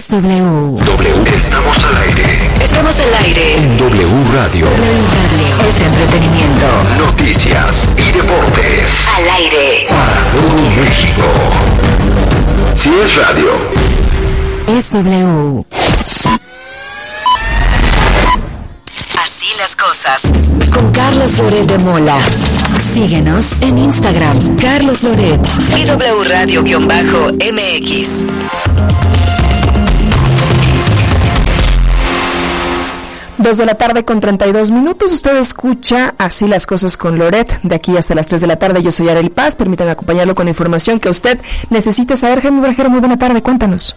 Es W. Estamos al aire. Estamos al aire. En W Radio. Es entretenimiento. Noticias y deportes. Al aire. Para todo México. Si es radio. Es W. Así las cosas. Con Carlos Loret de Mola. Síguenos en Instagram. Carlos Loret. Y W Radio-MX. 2:32 p.m. Usted escucha Así las cosas con Loret, de aquí hasta las 3 de la tarde. Yo soy Arely Paz, permítanme acompañarlo con la información que usted necesite saber. Jaime Brajero, muy buena tarde, cuéntanos.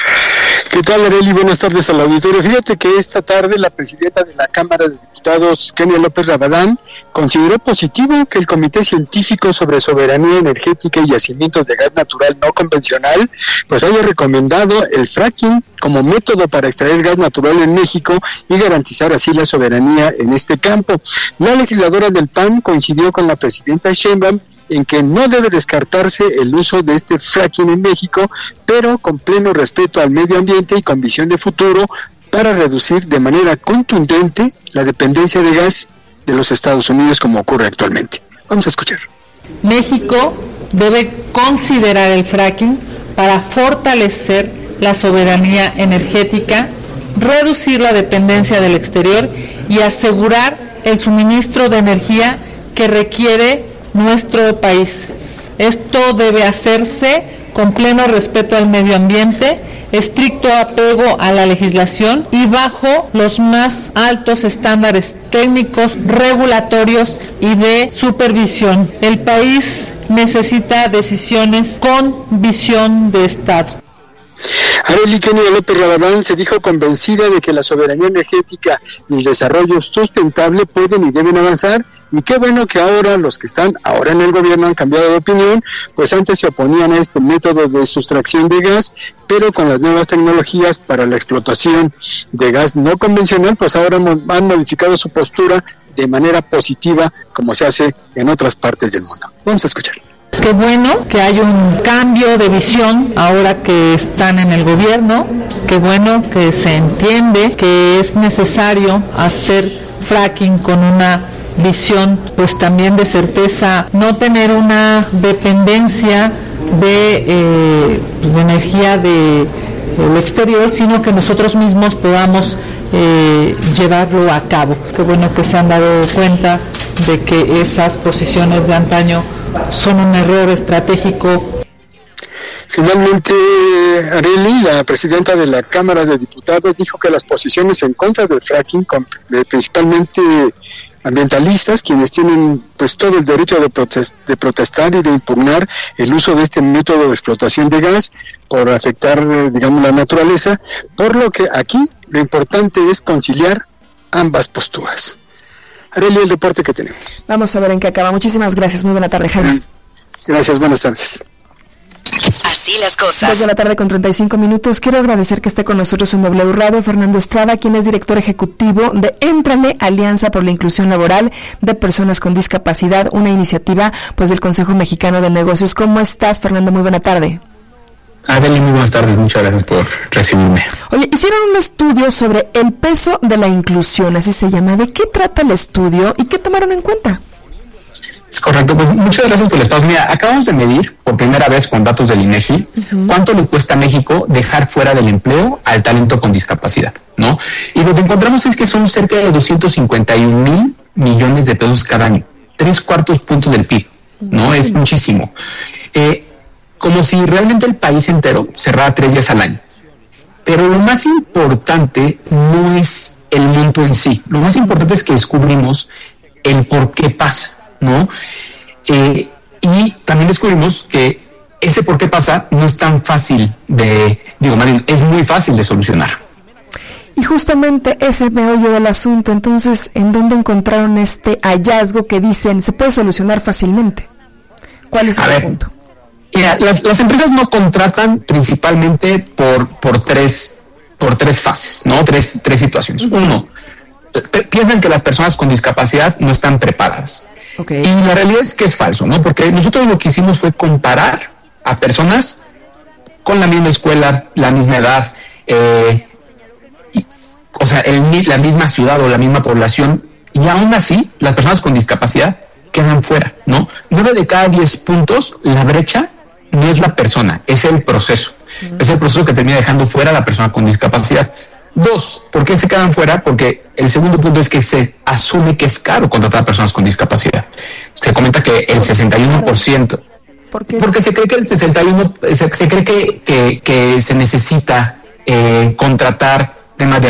¿Qué tal, Arely? Buenas tardes al auditorio. Fíjate que esta tarde la presidenta de la Cámara de Diputados, Kenia López Rabadán, consideró positivo que el Comité Científico sobre Soberanía Energética y Yacimientos de Gas Natural No Convencional pues haya recomendado el fracking como método para extraer gas natural en México y garantizar así la soberanía en este campo. La legisladora del PAN coincidió con la presidenta Sheinbaum en que no debe descartarse el uso de este fracking en México, pero con pleno respeto al medio ambiente y con visión de futuro para reducir de manera contundente la dependencia de gas de los Estados Unidos como ocurre actualmente. Vamos a escuchar. México debe considerar el fracking para fortalecer la soberanía energética, reducir la dependencia del exterior y asegurar el suministro de energía que requiere nuestro país. Esto debe hacerse con pleno respeto al medio ambiente, estricto apego a la legislación y bajo los más altos estándares técnicos, regulatorios y de supervisión. El país necesita decisiones con visión de Estado. Arely, Kenia López Rabadán se dijo convencida de que la soberanía energética y el desarrollo sustentable pueden y deben avanzar, y qué bueno que ahora los que están ahora en el gobierno han cambiado de opinión, pues antes se oponían a este método de sustracción de gas, pero con las nuevas tecnologías para la explotación de gas no convencional, pues ahora han modificado su postura de manera positiva, como se hace en otras partes del mundo. Vamos a escuchar. Qué bueno que hay un cambio de visión ahora que están en el gobierno, qué bueno que se entiende que es necesario hacer fracking con una visión pues también de certeza, no tener una dependencia de energía del exterior, sino que nosotros mismos podamos llevarlo a cabo. Qué bueno que se han dado cuenta de que esas posiciones de antaño son un error estratégico. Finalmente, Arely, la presidenta de la Cámara de Diputados, dijo que las posiciones en contra del fracking, principalmente ambientalistas, quienes tienen pues todo el derecho de protestar y de impugnar el uso de este método de explotación de gas por afectar, digamos, la naturaleza, por lo que aquí lo importante es conciliar ambas posturas. Arely, el reporte que tenemos. Vamos a ver en qué acaba. Muchísimas gracias. Muy buena tarde, Jaime. Gracias, buenas tardes. Así las cosas. 2:35 p.m. Quiero agradecer que esté con nosotros en W Radio Fernando Estrada, quien es director ejecutivo de Éntrale, Alianza por la Inclusión Laboral de Personas con Discapacidad, una iniciativa pues del Consejo Mexicano de Negocios. ¿Cómo estás, Fernando? Muy buena tarde. Adeli, muy buenas tardes, muchas gracias por recibirme. Oye, hicieron un estudio sobre el peso de la inclusión, así se llama. ¿De qué trata el estudio y qué tomaron en cuenta? Es correcto, pues muchas gracias por el espacio. Mira, acabamos de medir por primera vez con datos del INEGI cuánto le cuesta a México dejar fuera del empleo al talento con discapacidad, ¿no? Y lo que encontramos es que son cerca de 251,000 millones de pesos cada año, 3/4 puntos del PIB, ¿no? Es muchísimo. Como si realmente el país entero cerrara 3 días al año. Pero lo más importante no es el monto en sí. Lo más importante es que descubrimos el por qué pasa, ¿no? Y también descubrimos que ese por qué pasa no es tan fácil es muy fácil de solucionar. Y justamente ese meollo del asunto. Entonces, ¿en dónde encontraron este hallazgo que dicen se puede solucionar fácilmente? ¿Cuál es el punto? Mira, las empresas no contratan principalmente por tres fases, ¿no? Tres situaciones. Uno, piensan que las personas con discapacidad no están preparadas. Okay. Y la realidad es que es falso, ¿no? Porque nosotros lo que hicimos fue comparar a personas con la misma escuela, la misma edad, La misma ciudad o la misma población, y aún así las personas con discapacidad quedan fuera, ¿no? 9 de cada 10 puntos, la brecha no es la persona, es el proceso. Es el proceso que termina dejando fuera a la persona con discapacidad. 2, ¿por qué se quedan fuera? Porque el segundo punto es que se asume que es caro contratar a personas con discapacidad. Se comenta que el 61%, porque se cree que el 61%, se cree que se necesita contratar temas de